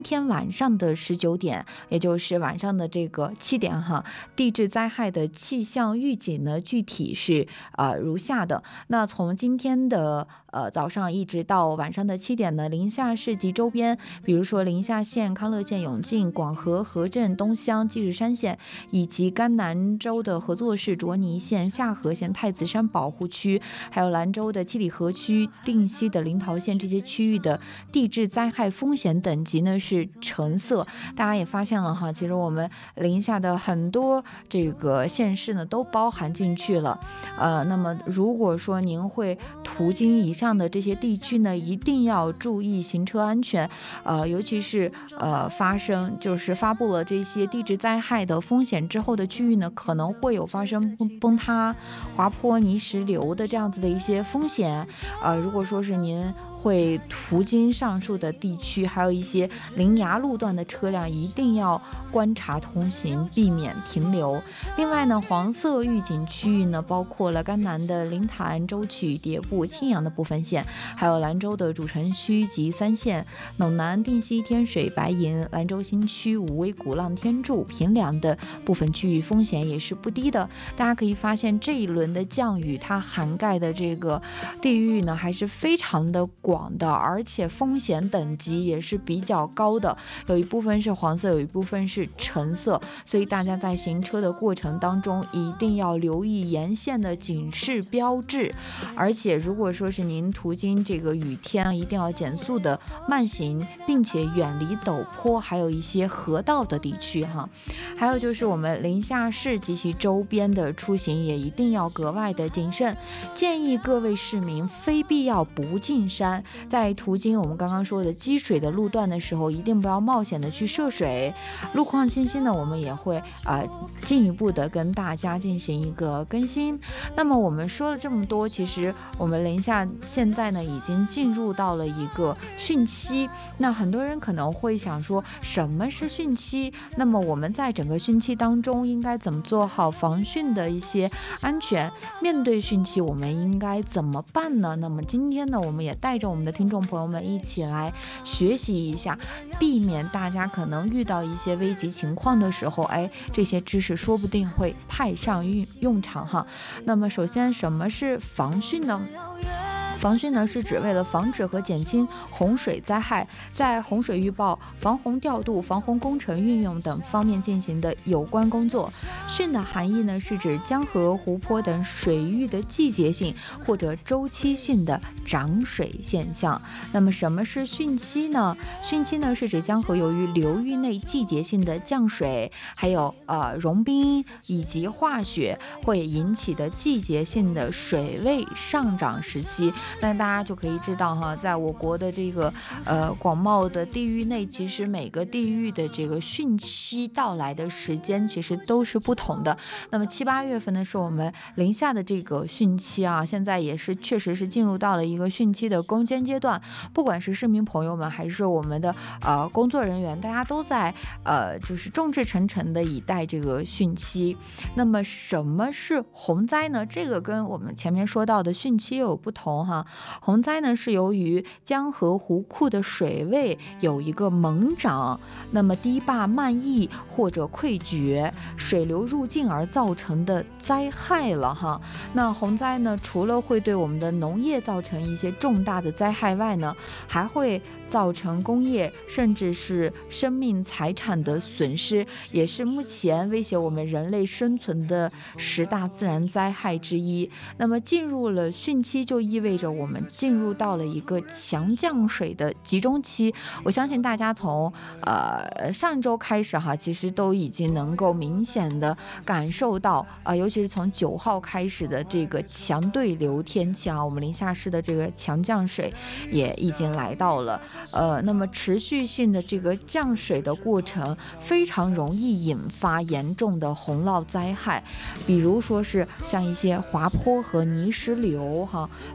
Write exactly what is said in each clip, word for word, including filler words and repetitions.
天晚上的十九点，也就是晚上的这个七点哈，地质灾害的气象预警呢，具体是呃如下的。那从今天的呃早上一直到晚上的七点呢，临夏市及周边，比如说临夏县、康乐县、永靖、广河、河镇、东乡、积石山县，以及甘南州的合作市、卓尼县、下河县、太子山保护区，还有兰州的七里河区、定西的临洮县这些区域的地质灾害风险等级呢是橙色。大家也发现了哈，其实我们临夏的很多这个县市呢都包含进去了。呃，那么如果说您会途经以上的这些地区呢，一定要注意行车安全。呃，尤其是呃发生就是发布了这些地质灾害的风险之后的区域呢，可能会有发生崩崩塌、滑坡、泥石流的这样子的一些风险。呃，如果说是您会途经上述的地区，还有一些临崖路段的车辆，一定要观察通行，避免停留。另外呢，黄色预警区域呢，包括了甘南的临潭、舟曲、迭部、青阳的部分县，还有兰州的主城区及三县、陇南、定西、天水、白银、兰州新区、武威、鼓浪、天柱、平凉的部分区域风险也是不低的。大家可以发现，这一轮的降雨，它涵盖的这个地域呢，还是非常的广的，而且风险等级也是比较高的，有一部分是黄色，有一部分是橙色，所以大家在行车的过程当中一定要留意沿线的警示标志。而且如果说是您途经这个雨天，一定要减速的慢行，并且远离陡坡还有一些河道的地区哈。还有就是我们临夏市及其周边的出行也一定要格外的谨慎，建议各位市民非必要不进山，在途经我们刚刚说的积水的路段的时候，一定不要冒险的去涉水。路况信息呢，我们也会呃进一步的跟大家进行一个更新。那么我们说了这么多，其实我们临夏现在呢已经进入到了一个汛期。那很多人可能会想说，什么是汛期？那么我们在整个汛期当中应该怎么做好防汛的一些安全？面对汛期我们应该怎么办呢？那么今天呢，我们也带着我们的听众朋友们一起来学习一下，避免大家可能遇到一些危急情况的时候，哎，这些知识说不定会派上用场哈。那么首先，什么是防汛呢？防汛呢是指为了防止和减轻洪水灾害，在洪水预报、防洪调度、防洪工程运用等方面进行的有关工作。汛的含义呢是指江河、湖泊等水域的季节性或者周期性的涨水现象。那么什么是汛期呢？汛期呢是指江河由于流域内季节性的降水，还有呃融冰以及化雪会引起的季节性的水位上涨时期。那大家就可以知道哈，在我国的这个呃广袤的地域内，其实每个地域的这个汛期到来的时间其实都是不同的。那么七八月份呢是我们临夏的这个汛期啊，现在也是确实是进入到了一个汛期的攻坚阶段。不管是市民朋友们还是我们的呃工作人员，大家都在呃就是众志成城的以待这个汛期。那么什么是洪灾呢？这个跟我们前面说到的汛期又有不同哈。洪灾呢是由于江河湖库的水位有一个猛涨，那么堤坝漫溢或者溃决，水流入境而造成的灾害了哈。那洪灾呢，除了会对我们的农业造成一些重大的灾害外呢，还会造成工业甚至是生命财产的损失，也是目前威胁我们人类生存的十大自然灾害之一。那么进入了汛期，就意味着我们进入到了一个强降水的集中期。我相信大家从呃上周开始哈，其实都已经能够明显的感受到呃，尤其是从九号开始的这个强对流天气啊，我们临夏市的这个强降水也已经来到了。呃，那么持续性的这个降水的过程，非常容易引发严重的洪涝灾害，比如说是像一些滑坡和泥石流哈，当土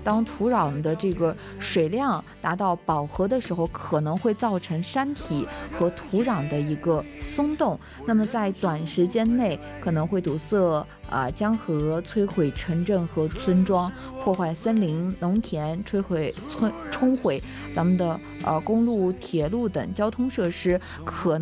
土壤的这个水量达到饱和的时候，可能会造成山体和土壤的一个松动，那么在短时间内可能会堵塞啊、江河，摧毁城镇和村庄，破坏森林、农田，摧毁村冲毁咱们的呃公路、铁路等交通设施，可